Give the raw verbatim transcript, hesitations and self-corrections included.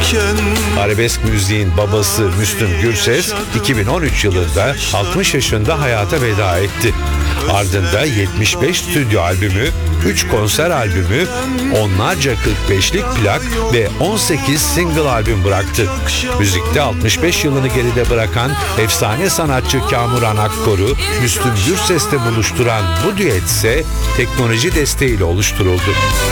Arabesk müziğin babası Müslüm Gürses iki bin on üç yılında altmış yaşında hayata veda etti. Ardında yetmiş beş stüdyo albümü, üç konser albümü, onlarca kırk beşlik plak ve on sekiz single albüm bıraktı. Müzikte altmış beş yılını geride bırakan efsane sanatçı Kamuran Akkor'u Müslüm Gürses'le buluşturan bu düet ise teknoloji desteğiyle oluşturuldu.